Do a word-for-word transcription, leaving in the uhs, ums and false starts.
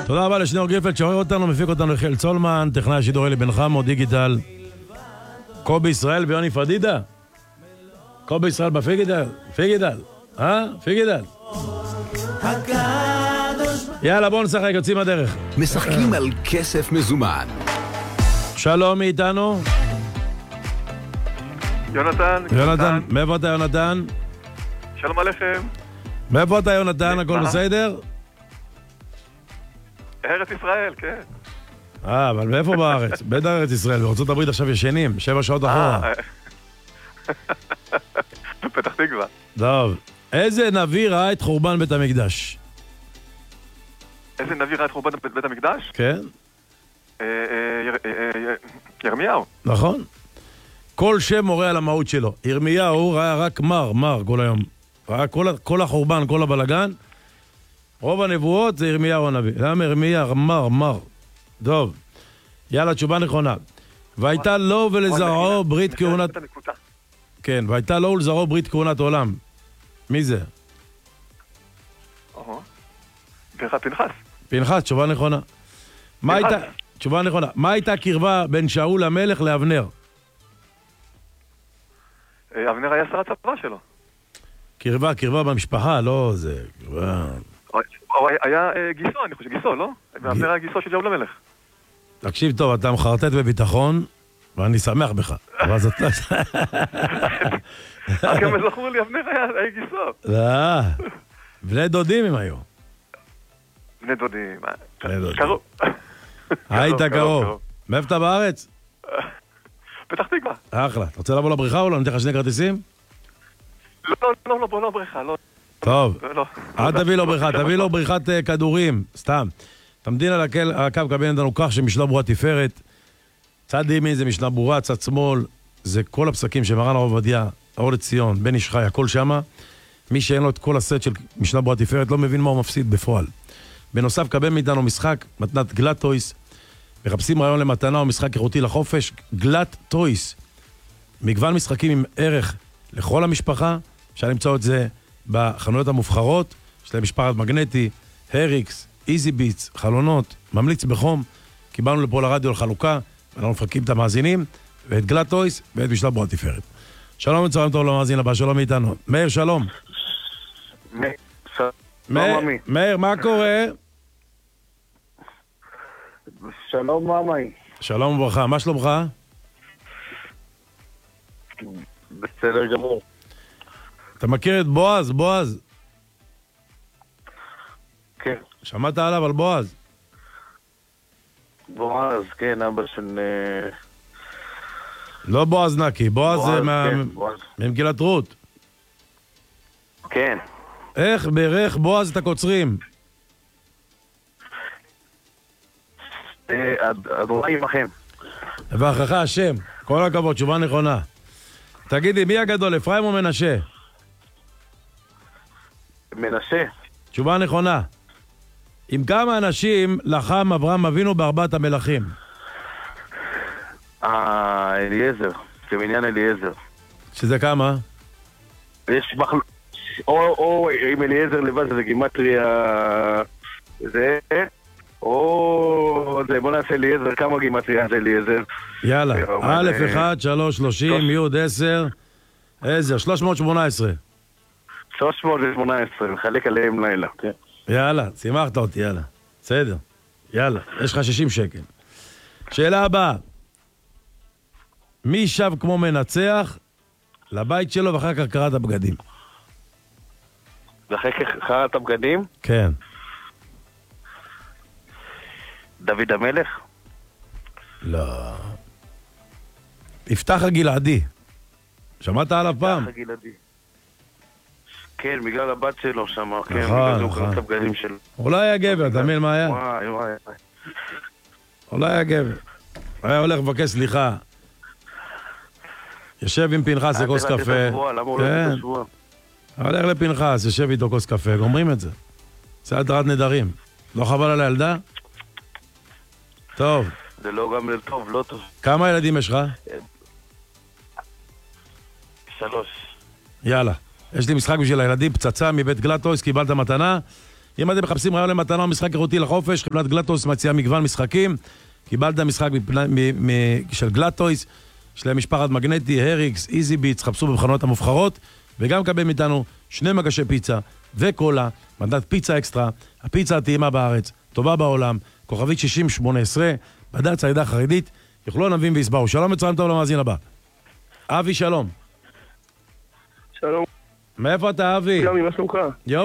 תודה רבה לשניאור גרפלד שעורר אותנו, מפיק אותנו יחיאל צולמן, טכנאי השידור אלי בן חמו, דיגיטל קובי ישראל ויוני פדידה. קובי ישראל בפיגידל, פיגידל, אה? פיגידל. יאללה, בואו נשחק, יוצאים הדרך. משחקים על כסף מזומן. שלום מאיתנו. יונתן. יונתן, מאיפה אתה יונתן? שלום עליכם. מאיפה אתה יונתן, הכל בסדר? ארץ ישראל, כן. אה, אבל מאיפה בארץ? בית ארץ ישראל, בארצות הברית עכשיו ישנים, שבע שעות אחורה. פתח תקווה. טוב, איזה נביא ראה את חורבן בית המקדש? איזה נביא ראה את חורבן בית המקדש? כן. ירמיהו. נכון. כל שם מורה על המהות שלו. ירמיהו ראה רק מר, מר כל היום. ראה כל החורבן, כל הבלגן. רוב הנבואות זה ירמיהו הנביא. למה ירמיהו? מר, מר. טוב. יאללה, תשובה נכונה. והייתה לו ולזרעו ברית כהונת... כן, והייתה לו ולזרעו ברית כהונת עולם. מי זה? פנחס. פנחס. פנחס, תשובה נכונה. מה הייתה... תשובה נכונה. מה הייתה קרבה בין שאול המלך לאבנר? אבנר היה שר הצבא שלו. קרבה, קרבה במשפחה, לא זה... קרבה... היה גיסו, אני חושב, גיסו, לא? אבנר היה גיסו של שאול המלך. תקשיב טוב, אתה מחרטט בביטחון, ואני שמח בך. אבל זאת... רק הם זכור לי, אבנר היה גיסו. לא, בני דודים הם היו. בני דודים. בני דודים. קרוב. היית קרוב. מאיפה אתה בארץ? פתח תקווה. אחלה. אתה רוצה לבוא לבריכה או לא? נתן לך שני כרטיסים? לא, לא, לא, לא בריכה, לא. טוב. אל תביא לו בריכה, תביא לו בריכת כדורים. סתם. תמדין על הקו קבל לנו כך שמשנה ברורה תפארת. צד ימין זה משנה ברורה, צד שמאל זה כל הפסקים שמרן הרב עובדיה, האור לציון, בן איש חי, הכל שמה. מי שאין לו את כל הסט של משנה ברורה תפארת לא מבין מה הוא מפסיד בפועל. בנוסף, קבל מאיתנו משחק, מתנת גלת טויס. מחפשים רעיון למתנה או משחק איכותי לחופש, גלת טויס. מגוון משחקים עם ערך לכל המשפחה, אפשר למצוא את זה בחנויות המובחרות, יש להם משפחת מגנטי, הריקס, איזי ביטס, חלונות, ממליץ בחום. קיבלנו לפה לרדיו לחלוקה, ואנחנו מפרקים את המאזינים, ואת גלת טויס, ואת משנה ברורה תפארת. שלום וצהריים טוב למאזין הבא, שלום מאיתנו. מאיר, שלום. מאיר, מה קורה? שלום מאמי. שלום וברכה, מה שלומך? בסדר גמור. אתה מכיר את בועז? בועז? כן. שמעת עליו על בועז? בועז, כן, אבא של... לא בועז נקי, בועז זה בועז. ממגילת רות. כן. איך בערך בועז את הקוצרים? אדוני עמכם. וברכך השם, כל הכבוד, תשובה נכונה. תגידי, מי הגדול, אפרים או מנשה? מנשה. תשובה נכונה. עם כמה אנשים לחם אברהם אבינו בארבעת המלכים? אה, אליעזר, כמניין אליעזר. שזה כמה? יש מחל... או, או עם אליעזר לבד, זה גימטריה... זה... או... זה, בוא נעשה אליעזר, כמה גימטריה זה אליעזר? יאללה, א' אחד, שלוש, שלושים, י' עשר, עשר, שלוש מאות שמונה עשרה. שלוש מאות שמונה עשרה, מחלק עליהם לילה, כן. יאללה, שימחת אותי, יאללה. בסדר. יאללה, יש לך שישים שקל. שאלה הבאה. מי שב כמו מנצח לבית שלו ואחר כך קראת הבגדים? ואחר כך קראת הבגדים? כן. דוד המלך? לא. יפתח הגלעדי. שמעת עליו פעם? יפתח הגלעדי. כן, בגלל הבת שלו שם. נכון, כן, בגלל הוא קראת הבגדים שלו. אולי היה גבר, אתה מבין מה היה? וואי, וואי. אולי היה גבר. היה הולך לבקש סליחה. יושב עם פנחס לכוס קפה. כן. הולך לפנחס, יושב איתו כוס קפה, גומרים את זה. זה הדרת נדרים. לא חבל על הילדה? טוב. זה לא גם טוב, לא טוב. כמה ילדים יש לך? שלוש. יאללה. יש לי משחק בשביל הילדים, פצצה מבית גלטויס, קיבלת מתנה. אם אתם מחפשים רעיון למתנה או משחק איכותי לחופש, חברת גלטויס מציעה מגוון משחקים. קיבלת משחק של גלטויס, יש להם משפחת מגנטי, הריקס, איזי ביטס, חפשו בבחנות המובחרות, וגם קבל מאיתנו שני מגשי פיצה וקולה, מדד פיצה אקסטרה, הפיצה הטעימה בארץ, טובה בעולם, כוכבית שישים שמונה עשרה, מדד צעידה חרדית, יוכלו נבין ויסברו. שלום וצהריים טוב למאזין הבא. אבי, שלום. שלום. מאיפה אתה, אבי? שלום, מה שלומך? יופי.